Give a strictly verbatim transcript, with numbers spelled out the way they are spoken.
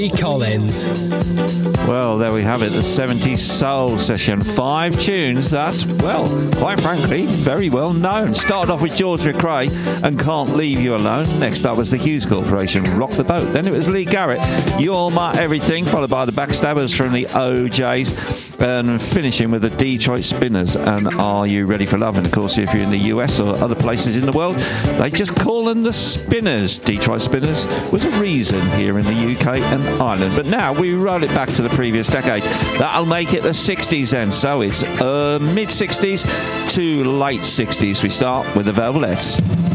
Collins. Well, there we have it, the seventies Soul Session. Five tunes that, well, quite frankly, very well known. Started off with George McRae and Can't Leave You Alone. Next up was the Hughes Corporation, Rock the Boat. Then it was Lee Garrett, You're My Everything, followed by the Backstabbers from the O Js, and finishing with the Detroit Spinners and Are You Ready for Love? And of course, if you're in the U S or other places in the world, they just call them the Spinners. Detroit Spinners was a reason here in the U K and Ireland. But now we roll it back to the previous decade. That'll make it the sixties then. So it's uh, mid-sixties to late sixties. We start with the Velvets.